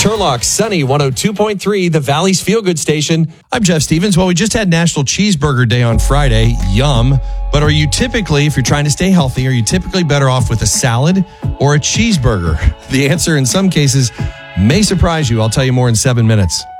Turlock, Sunny 102.3, the Valley's Feel Good Station. I'm Jeff Stevens. Well, we just had National Cheeseburger Day on Friday. Yum. But are you typically, if you're trying to stay healthy, are you typically better off with a salad or a cheeseburger? The answer in some cases may surprise you. I'll tell you more in 7 minutes.